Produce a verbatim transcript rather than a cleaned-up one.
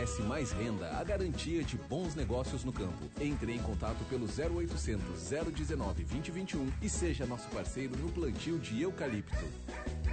S mais renda, a garantia de bons negócios no campo. Entre em contato pelo zero oitocentos, zero dezenove, vinte e vinte e um e seja nosso parceiro no plantio de eucalipto.